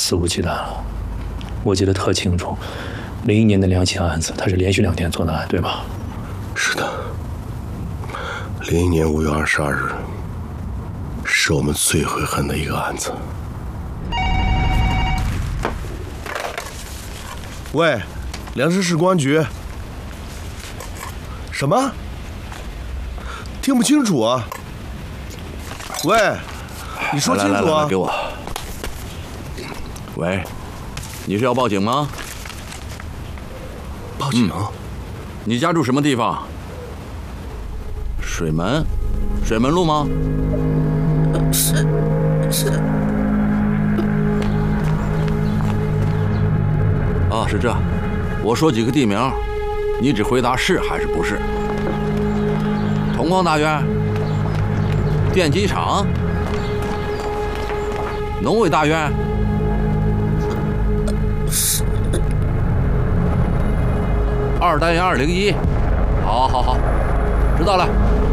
肆无忌惮了。我记得特清楚，01年的2起案子，他是连续2天做的案，对吧？ 是的。01年5月22日，是我们最悔恨的一个案子。喂，梁山市公安局。什么？听不清楚啊！喂，你说清楚啊！ 来，给我。喂，你是要报警吗？ 报警？ 你家住什么地方？水门路吗？ 是。 啊，是这。我说几个地名，你只回答是还是不是。同光大院、电机厂、农委大院。 是。 2单元201。好，知道了。